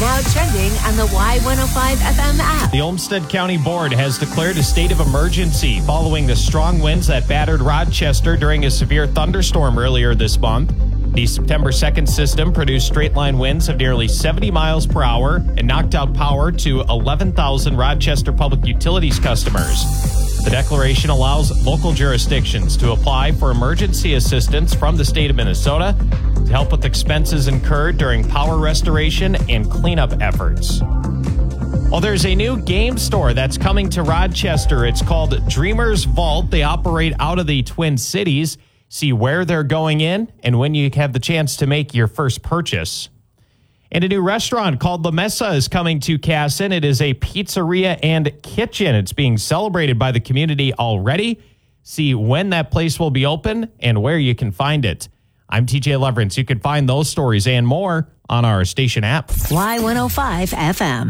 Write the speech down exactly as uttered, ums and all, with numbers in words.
Now trending on the Y one oh five F M app. The Olmsted County Board has declared a state of emergency following the strong winds that battered Rochester during a severe thunderstorm earlier this month. The September second system produced straight-line winds of nearly seventy miles per hour and knocked out power to eleven thousand Rochester Public Utilities customers. The declaration allows local jurisdictions to apply for emergency assistance from the state of Minnesota to help with expenses incurred during power restoration and cleanup efforts. Well, there's a new game store that's coming to Rochester. It's called Dreamers Vault. They operate out of the Twin Cities. See where they're going in and when you have the chance to make your first purchase. And a new restaurant called La Mesa is coming to Kasson. It is a pizzeria and kitchen. It's being celebrated by the community already. See when that place will be open and where you can find it. I'm T J Leverance. You can find those stories and more on our station app. Y one oh five F M.